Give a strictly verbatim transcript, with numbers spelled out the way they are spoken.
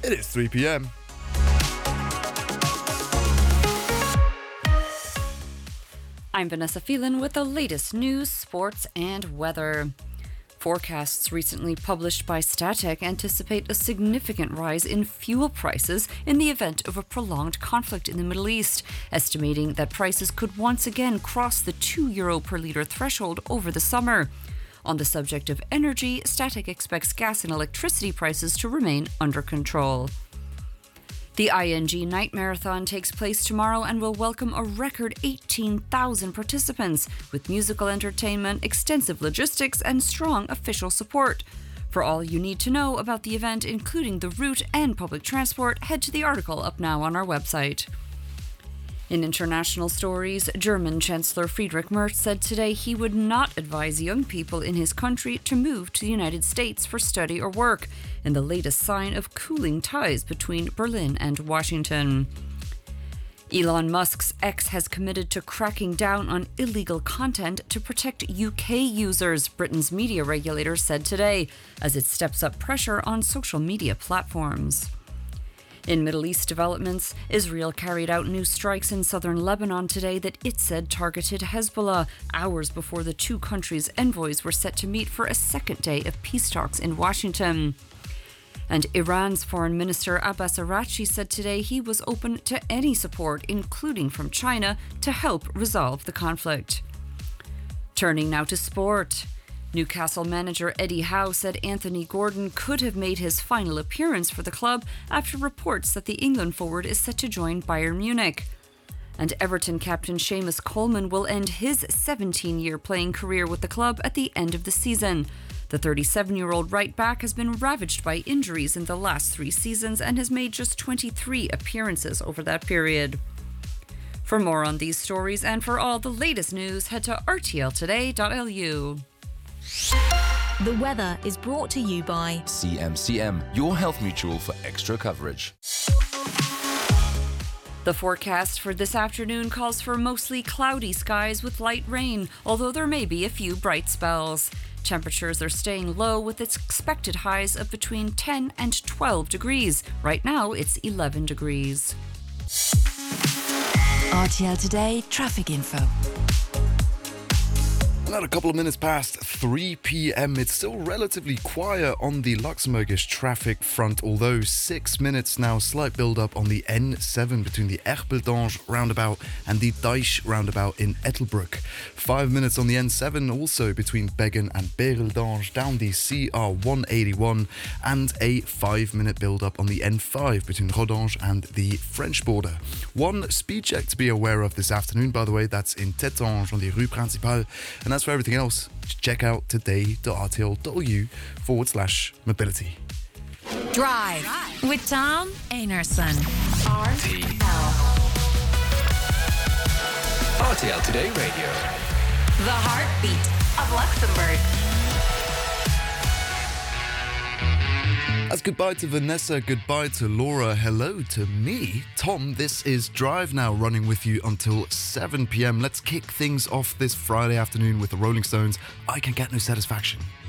It is three p.m. I'm Vanessa Phelan with the latest news, sports, and weather. Forecasts recently published by Statec anticipate a significant rise in fuel prices in the event of a prolonged conflict in the Middle East, estimating that prices could once again cross the two euro per litre threshold over the summer. On the subject of energy, Statec expects gas and electricity prices to remain under control. The I N G Night Marathon takes place tomorrow and will welcome a record eighteen thousand participants, with musical entertainment, extensive logistics, and strong official support. For all you need to know about the event, including the route and public transport, head to the article up now on our website. In international stories, German Chancellor Friedrich Merz said today he would not advise young people in his country to move to the United States for study or work, in the latest sign of cooling ties between Berlin and Washington. Elon Musk's X has committed to cracking down on illegal content to protect U K users, Britain's media regulator said today, as it steps up pressure on social media platforms. In Middle East developments, Israel carried out new strikes in southern Lebanon today that it said targeted Hezbollah, hours before the two countries' envoys were set to meet for a second day of peace talks in Washington. And Iran's Foreign Minister Abbas Araghchi said today he was open to any support, including from China, to help resolve the conflict. Turning now to sport. Newcastle manager Eddie Howe said Anthony Gordon could have made his final appearance for the club after reports that the England forward is set to join Bayern Munich. And Everton captain Seamus Coleman will end his seventeen-year playing career with the club at the end of the season. The thirty-seven-year-old right-back has been ravaged by injuries in the last three seasons and has made just twenty-three appearances over that period. For more on these stories and for all the latest news, head to r t l today dot l u. The weather is brought to you by C M C M, your health mutual for extra coverage. The forecast for this afternoon calls for mostly cloudy skies with light rain, although there may be a few bright spells. Temperatures are staying low with its expected highs of between ten and twelve degrees. Right now, it's eleven degrees. R T L Today traffic info. Not a couple of minutes past three p.m. It's still relatively quiet on the Luxembourgish traffic front, although six minutes now, slight build-up on the N seven between the Erpeldange roundabout and the Deich roundabout in Ettelbruck. Five minutes on the N seven also between Beggen and Bereldange down the C R one eighty-one, and a five-minute build-up on the N five between Rodange and the French border. One speed check to be aware of this afternoon, by the way, that's in Tettange on the Rue Principale, and that's for everything else. Check out today.rtl.eu forward slash mobility. Drive with Tom Einarson. R T L. R T L Today Radio. The heartbeat of Luxembourg. As goodbye to Vanessa, goodbye to Laura, hello to me, Tom. This is Drive Now, running with you until seven p.m. Let's kick things off this Friday afternoon with the Rolling Stones. I Can Get No Satisfaction.